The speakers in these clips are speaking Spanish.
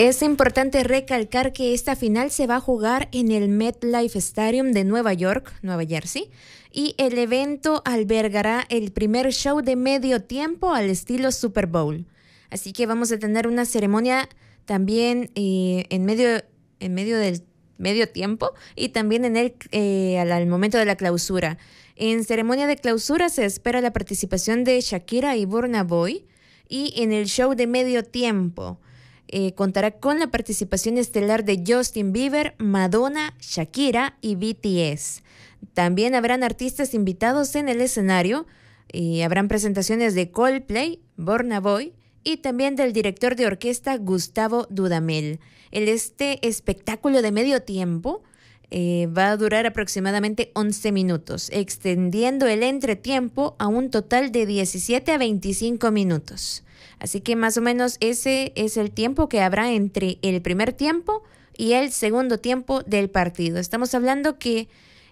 Es importante recalcar que esta final se va a jugar en el MetLife Stadium de Nueva York, Nueva Jersey, y el evento albergará el primer show de medio tiempo al estilo Super Bowl. Así que vamos a tener una ceremonia también en medio del medio tiempo y también al momento de la clausura. En ceremonia de clausura se espera la participación de Shakira y Burna Boy, y en el show de medio tiempo contará con la participación estelar de Justin Bieber, Madonna, Shakira y BTS. También habrán artistas invitados en el escenario. Habrán presentaciones de Coldplay, Burna Boy y también del director de orquesta Gustavo Dudamel. Este espectáculo de medio tiempo va a durar aproximadamente 11 minutos, extendiendo el entretiempo a un total de 17 a 25 minutos. Así que más o menos ese es el tiempo que habrá entre el primer tiempo y el segundo tiempo del partido. Estamos hablando que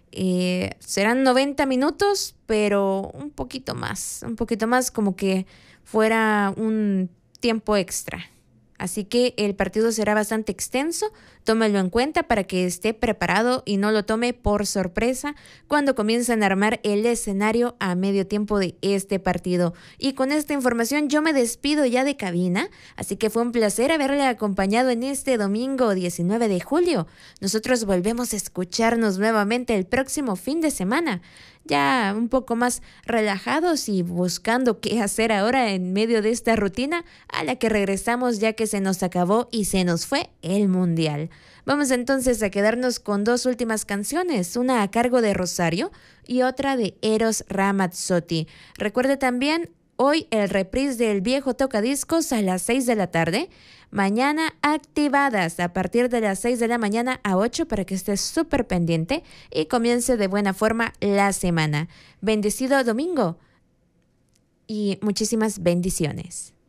serán 90 minutos, pero un poquito más como que fuera un tiempo extra. Así que el partido será bastante extenso, tómelo en cuenta para que esté preparado y no lo tome por sorpresa cuando comiencen a armar el escenario a medio tiempo de este partido. Y con esta información yo me despido ya de cabina, así que fue un placer haberle acompañado en este domingo 19 de julio. Nosotros volvemos a escucharnos nuevamente el próximo fin de semana, ya un poco más relajados y buscando qué hacer ahora en medio de esta rutina a la que regresamos ya que se nos acabó y se nos fue el Mundial. Vamos entonces a quedarnos con dos últimas canciones, una a cargo de Rosario y otra de Eros Ramazzotti. Recuerde también hoy el reprise del viejo tocadiscos a las 6 de la tarde. Mañana activadas a partir de las 6 de la mañana a 8 para que estés súper pendiente y comience de buena forma la semana. Bendecido domingo y muchísimas bendiciones.